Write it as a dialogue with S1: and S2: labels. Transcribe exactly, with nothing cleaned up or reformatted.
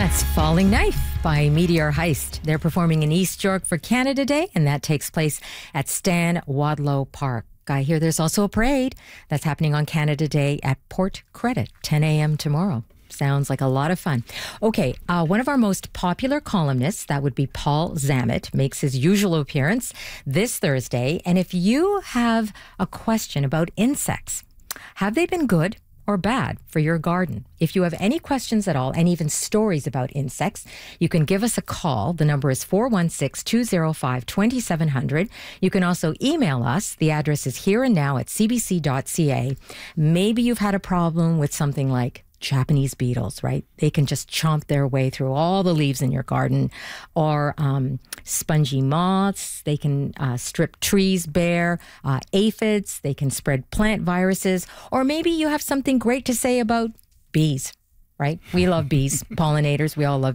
S1: That's Falling Knife by Meteor Heist. They're performing in East York for Canada Day, and that takes place at Stan Wadlow Park. I hear there's also a parade that's happening on Canada Day at Port Credit, ten a.m. tomorrow. Sounds like a lot of fun. Okay, uh, one of our most popular columnists, that would be Paul Zammit, makes his usual appearance this Thursday. And if you have a question about insects, have they been good or bad for your garden? If you have any questions at all, and even stories about insects, you can give us a call. The number is four one six, two oh five, two seven zero zero. You can also email us. The address is here and now at c b c dot c a. Maybe you've had a problem with something like Japanese beetles, right? They can just chomp their way through all the leaves in your garden. Or um, spongy moths. They can uh, strip trees bare. Uh, aphids. They can spread plant viruses. Or maybe you have something great to say about bees, right? We love bees, pollinators. We all love